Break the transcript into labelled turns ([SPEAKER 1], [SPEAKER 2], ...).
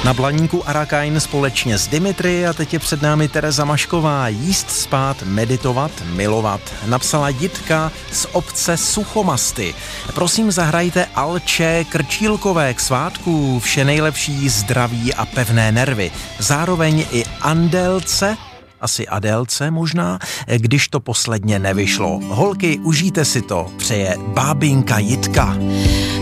[SPEAKER 1] Na Blaníku Arakain společně s Dimitry a teď je před námi Tereza Mašková. Jíst, spát, meditovat, milovat. Napsala Jitka z obce Suchomasty. Prosím, zahrajte Alče Krčílkové k svátku. Vše nejlepší, zdraví a pevné nervy. Zároveň i Andélce, asi Adélce možná, když to posledně nevyšlo. Holky, užijte si to, přeje bábinka Jitka.